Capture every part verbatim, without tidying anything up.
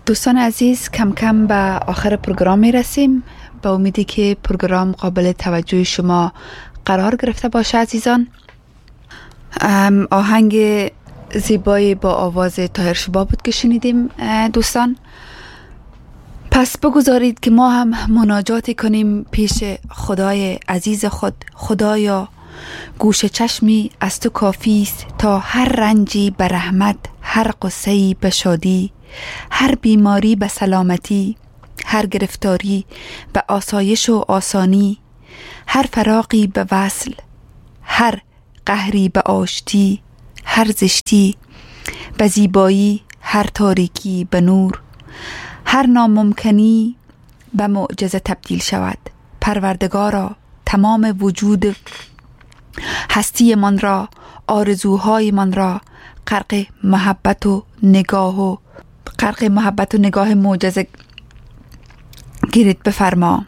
دوستان عزیز، کم کم به آخر پروگرام می رسیم. با امیدی که پروگرام قابل توجه شما قرار گرفته باشه عزیزان. آهنگ زیبایی با آواز طاهر شبا بود که شنیدیم دوستان. پس بگذارید که ما هم مناجاتی کنیم پیش خدای عزیز خود. خدایا، گوش چشمی از تو کافیست تا هر رنجی به رحمت، هر قصه‌ای به شادی، هر بیماری به سلامتی، هر گرفتاری به آسایش و آسانی، هر فراقی به وصل، هر قهری به آشتی، هر زشتی به زیبایی، هر تاریکی به نور، هر ناممکنی به معجزه تبدیل شود. پروردگارا، تمام وجود هستی من را، آرزوهای من را غرق محبت و نگاه و غرق محبت و نگاه معجزه گیرید بفرما.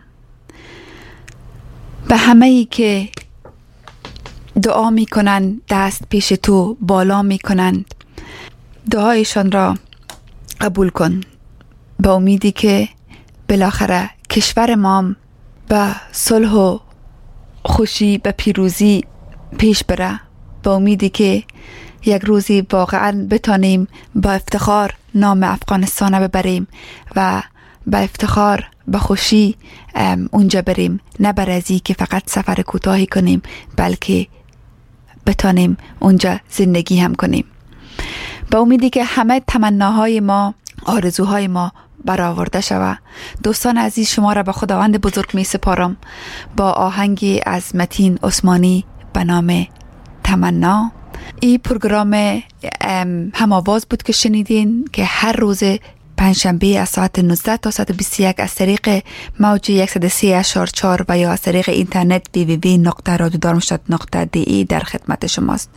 به همه ای که دعا می کنند دست پیش تو بالا می کنند، دعایشان را قبول کن. با امیدی که بالاخره کشور ما به صلح و خوشی به پیروزی پیش بره. با امیدی که یک روزی واقعا بتانیم با افتخار نام افغانستان ببریم و با افتخار به خوشی اونجا بریم، نه برازی که فقط سفر کوتاهی کنیم بلکه بتانیم اونجا زندگی هم کنیم. با امیدی که همه تمناهای ما، آرزوهای ما برآورده شود. دوستان عزیز، شما را به خداوند بزرگ می سپارم با آهنگی از متین عثمانی به نام تمنا. این پروگرام هم‌آواز بود که شنیدین که هر روز پنجشنبه از ساعت نوزده تا ساعت بیست و یک از طریق موج صد و سه اشار چهار و یا از طریق اینترنت دبلیو دبلیو دبلیو نقطه رادیو دارمشت نقطه دی ای در خدمت شماست.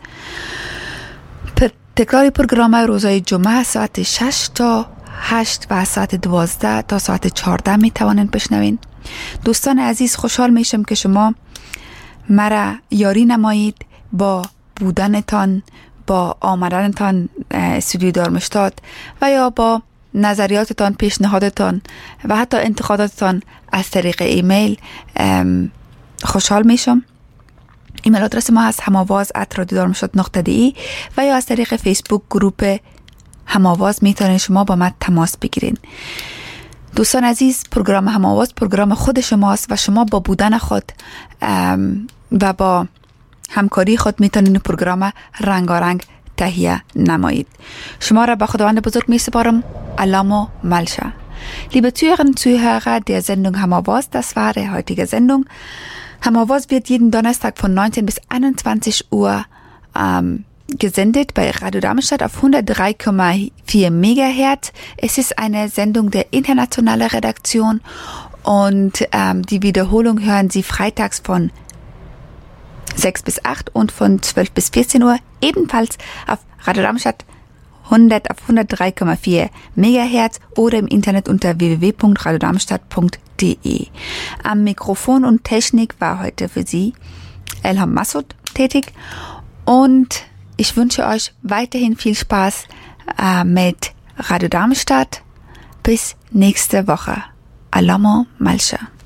تکرار پروگرام روزهای جمعه ساعت شش تا هشت و ساعت دوازده تا ساعت چهارده می توانید بشنوین. دوستان عزیز، خوشحال میشم که شما مرا یاری نمایید با بودنتان، با آمدنتان استودیو دارمشتاد و یا با نظریاتتان، پیشنهادتان و حتی انتقاداتتان از طریق ایمیل. خوشحال میشم. ایمیل آدرس ما هست هماواز ات رادیو دارمشتاد نقطه دی ای و یا از طریق فیسبوک گروپ هماواز میتونید شما با من تماس بگیرین. دوستان عزیز، پروگرام هماواز پروگرام خود شماست و شما با بودن خود و با همکاری خود میتونید پروگرام رنگارنگ تهیه نمایید. شما را به خداوند بزرگ می سپارم. Alamo Malscha. Liebe Zuhörerinnen und Zuhörer der Sendung Hammerwurst, das war die heutige Sendung. Hammerwurst wird jeden Donnerstag von neunzehn bis einundzwanzig Uhr ähm, gesendet bei Radio Darmstadt auf hundertdrei Komma vier Megahertz. Es ist eine Sendung der internationalen Redaktion und ähm, die Wiederholung hören Sie freitags von sechs bis acht und von zwölf bis vierzehn Uhr ebenfalls auf Radio Darmstadt hundert auf hundertdrei Komma vier Megahertz oder im Internet unter w w w punkt radio darmstadt punkt d e. Am Mikrofon und Technik war heute für Sie Elham Massoud tätig und ich wünsche euch weiterhin viel Spaß äh, mit Radio Darmstadt. Bis nächste Woche. Alamo Malscha.